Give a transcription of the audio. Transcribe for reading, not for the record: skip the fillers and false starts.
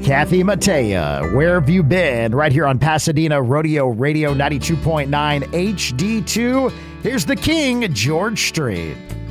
Kathy Mattea, where have you been? Right here on Pasadena Rodeo Radio 92.9 HD2. Here's the king, George Strait.